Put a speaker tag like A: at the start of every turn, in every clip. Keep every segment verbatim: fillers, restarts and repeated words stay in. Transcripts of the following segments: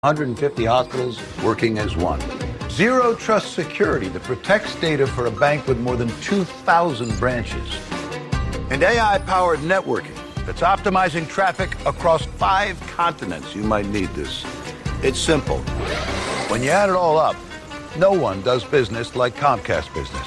A: one hundred fifty hospitals working as one. Zero Trust Security that protects data for a bank with more than two thousand branches. And A I-powered networking that's optimizing traffic across five continents. You might need this. It's simple. When you add it all up, no one does business like Comcast Business.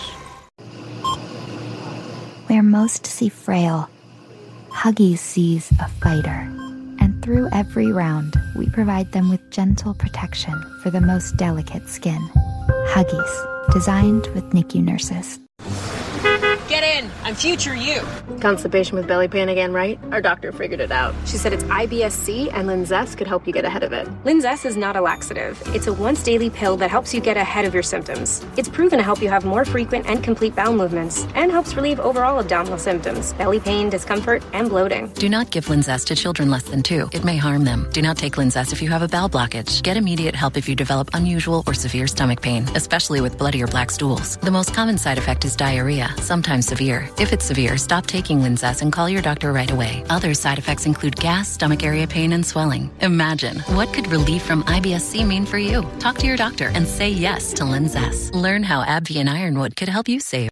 B: Where most see frail, Huggies sees a fighter. And through every round, we provide them with gentle protection for the most delicate skin. Huggies, designed with N I C U nurses.
C: Get in. I'm future you.
D: Constipation with belly pain again, right? Our doctor figured it out. She said it's I B S C and Linzess could help you get ahead of it.
E: Linzess is not a laxative. It's a once-daily pill that helps you get ahead of your symptoms. It's proven to help you have more frequent and complete bowel movements and helps relieve overall abdominal symptoms, belly pain, discomfort, and bloating.
F: Do not give Linzess to children less than two. It may harm them. Do not take Linzess if you have a bowel blockage. Get immediate help if you develop unusual or severe stomach pain, especially with bloody or black stools. The most common side effect is diarrhea, sometimes severe. If it's severe, stop taking Linzess and call your doctor right away. Other side effects include gas, stomach area pain, and swelling. Imagine, what could relief from I B S C mean for you? Talk to your doctor and say yes to Linzess. Learn how AbbVie and Ironwood could help you save.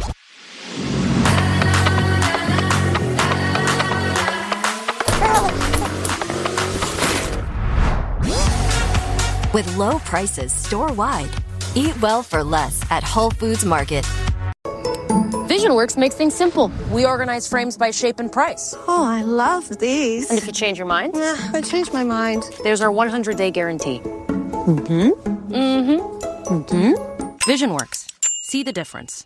G: With low prices store-wide. Eat well for less at Whole Foods Market.
H: VisionWorks makes things simple. We organize frames by shape and price.
I: Oh, I love these.
H: And if you change your mind?
I: Yeah, I changed my mind.
H: There's our one hundred day guarantee.
I: Mm-hmm.
H: Mm-hmm.
I: Mm-hmm.
H: VisionWorks. See the difference.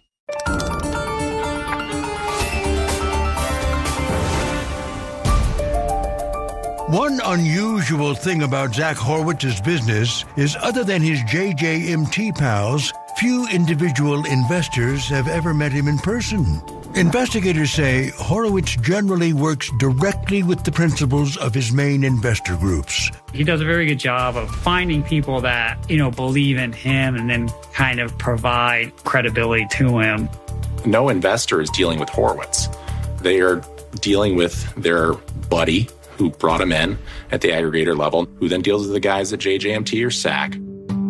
J: One unusual thing about Zach Horowitz's business is, other than his J J M T pals, few individual investors have ever met him in person. Investigators say Horowitz generally works directly with the principals of his main investor groups.
K: He does a very good job of finding people that, you know, believe in him and then kind of provide credibility to him.
L: No investor is dealing with Horowitz. They are dealing with their buddy who brought him in at the aggregator level, who then deals with the guys at J J M T or S A C.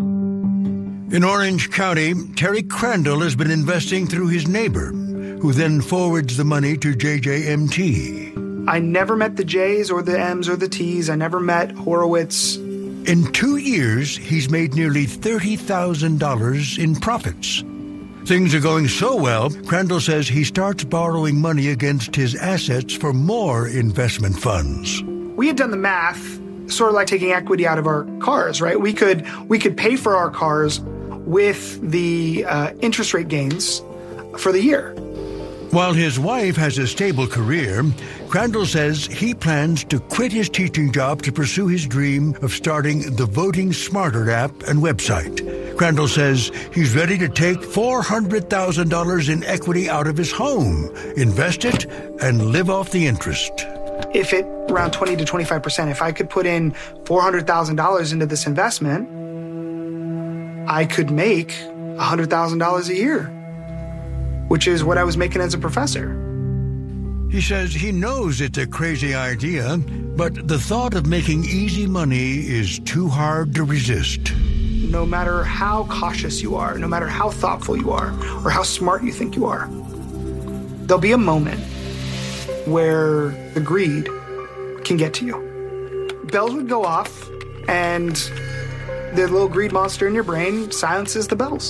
J: In Orange County, Terry Crandall has been investing through his neighbor, who then forwards the money to J J M T.
M: I never met the J's or the M's or the T's. I never met Horowitz.
J: In two years, he's made nearly thirty thousand dollars in profits. Things are going so well, Crandall says he starts borrowing money against his assets for more investment funds.
M: We had done the math, sort of like taking equity out of our cars, right? We could we could pay for our cars with the uh, interest rate gains for the year.
J: While his wife has a stable career, Crandall says he plans to quit his teaching job to pursue his dream of starting the Voting Smarter app and website. Crandall says he's ready to take four hundred thousand dollars in equity out of his home, invest it, and live off the interest.
M: If it around twenty to twenty-five percent, if I could put in four hundred thousand dollars into this investment, I could make one hundred thousand dollars a year, which is what I was making as a professor.
J: He says he knows it's a crazy idea, but the thought of making easy money is too hard to resist.
M: No matter how cautious you are, no matter how thoughtful you are, or how smart you think you are, there'll be a moment where the greed can get to you. Bells would go off, and the little greed monster in your brain silences the bells.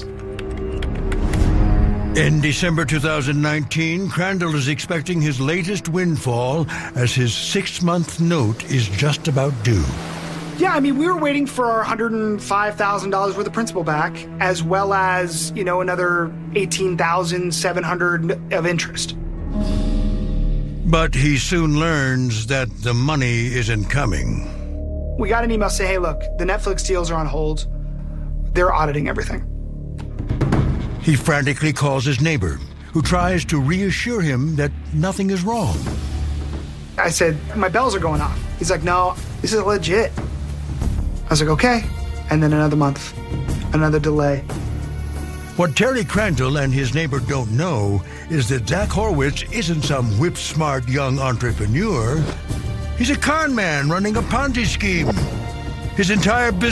J: In December two thousand nineteen, Crandall is expecting his latest windfall as his six-month note is just about due.
M: Yeah, I mean, we were waiting for our one hundred five thousand dollars worth of principal back, as well as, you know, another eighteen thousand seven hundred dollars of interest.
J: But he soon learns that the money isn't coming.
M: We got an email saying, hey, look, the Netflix deals are on hold. They're auditing everything.
J: He frantically calls his neighbor, who tries to reassure him that nothing is wrong.
M: I said, my bells are going off. He's like, no, this is legit. I was like, okay. And then another month, another delay.
J: What Terry Crandall and his neighbor don't know is that Zach Horowitz isn't some whip-smart young entrepreneur. He's a con man running a Ponzi scheme. His entire business